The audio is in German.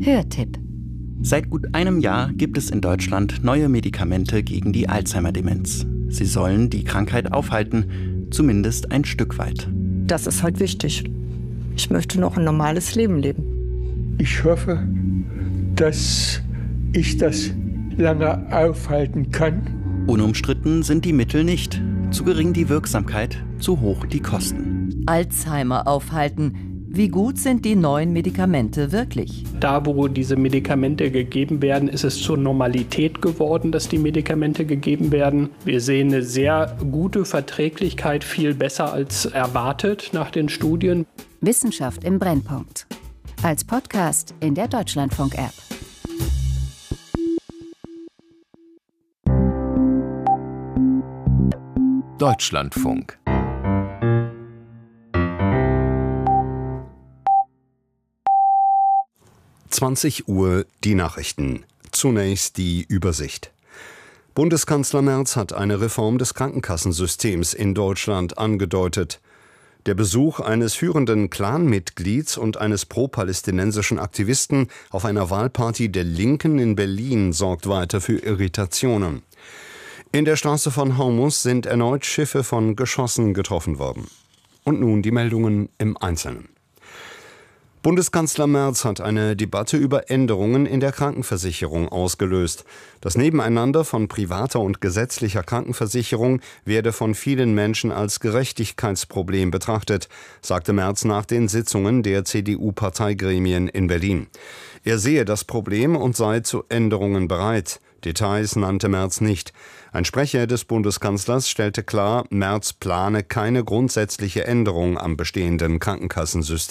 Hörtipp. Seit gut einem Jahr gibt es in Deutschland neue Medikamente gegen die Alzheimer-Demenz. Sie sollen die Krankheit aufhalten, zumindest ein Stück weit. Das ist halt wichtig. Ich möchte noch ein normales Leben leben. Ich hoffe, dass ich das lange aufhalten kann. Unumstritten sind die Mittel nicht. Zu gering die Wirksamkeit, zu hoch die Kosten. Alzheimer aufhalten. Wie gut sind die neuen Medikamente wirklich? Da, wo diese Medikamente gegeben werden, ist es zur Normalität geworden, dass die Medikamente gegeben werden. Wir sehen eine sehr gute Verträglichkeit, viel besser als erwartet nach den Studien. Wissenschaft im Brennpunkt. Als Podcast in der Deutschlandfunk-App. Deutschlandfunk. Uhr die Nachrichten. Zunächst die Übersicht. Bundeskanzler Merz hat eine Reform des Krankenkassensystems in Deutschland angedeutet. Der Besuch eines führenden Clan-Mitglieds und eines pro-palästinensischen Aktivisten auf einer Wahlparty der Linken in Berlin sorgt weiter für Irritationen. In der Straße von Hormuz sind erneut Schiffe von Geschossen getroffen worden. Und nun die Meldungen im Einzelnen. Bundeskanzler Merz hat eine Debatte über Änderungen in der Krankenversicherung ausgelöst. Das Nebeneinander von privater und gesetzlicher Krankenversicherung werde von vielen Menschen als Gerechtigkeitsproblem betrachtet, sagte Merz nach den Sitzungen der CDU-Parteigremien in Berlin. Er sehe das Problem und sei zu Änderungen bereit. Details nannte Merz nicht. Ein Sprecher des Bundeskanzlers stellte klar, Merz plane keine grundsätzliche Änderung am bestehenden Krankenkassensystem.